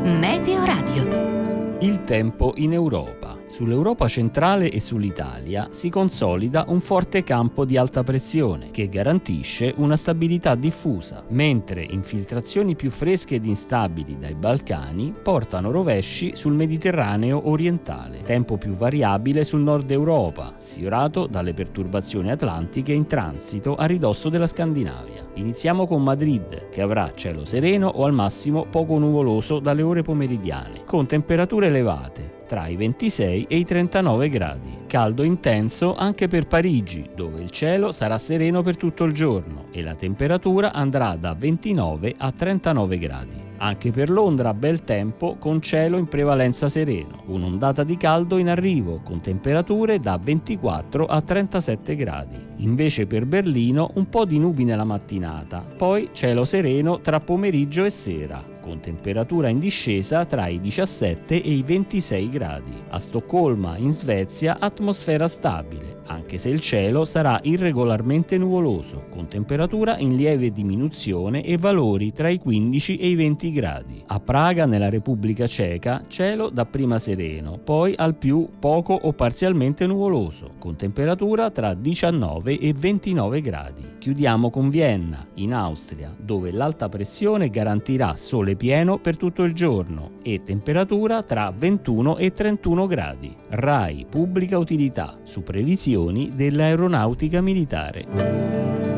Meteo Radio. Il tempo in Europa. Sull'Europa centrale e sull'Italia si consolida un forte campo di alta pressione che garantisce una stabilità diffusa, mentre infiltrazioni più fresche ed instabili dai Balcani portano rovesci sul Mediterraneo orientale. Tempo più variabile sul nord Europa, sfiorato dalle perturbazioni atlantiche in transito a ridosso della Scandinavia. Iniziamo con Madrid, che avrà cielo sereno o al massimo poco nuvoloso dalle ore pomeridiane, con temperature elevate tra i 26 e i 39 gradi. Caldo intenso anche per Parigi, dove il cielo sarà sereno per tutto il giorno e la temperatura andrà da 29 a 39 gradi. Anche per Londra bel tempo con cielo in prevalenza sereno, un'ondata di caldo in arrivo con temperature da 24 a 37 gradi. Invece per Berlino un po' di nubi nella mattinata, poi cielo sereno tra pomeriggio e sera, con temperatura in discesa tra i 17 e i 26 gradi. A Stoccolma, in Svezia, atmosfera stabile, anche se il cielo sarà irregolarmente nuvoloso, con temperatura in lieve diminuzione e valori tra i 15 e i 20 gradi. A Praga, nella Repubblica Ceca, cielo dapprima sereno, poi al più poco o parzialmente nuvoloso, con temperatura tra 19 e 29 gradi. Chiudiamo con Vienna, in Austria, dove l'alta pressione garantirà sole pieno per tutto il giorno e temperatura tra 21 e 31 gradi. RAI Pubblica Utilità, su previsioni dell'aeronautica militare.